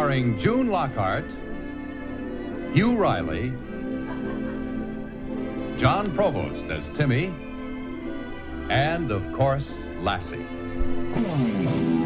starring June Lockhart, Hugh Riley, John Provost as Timmy, and, of course, Lassie.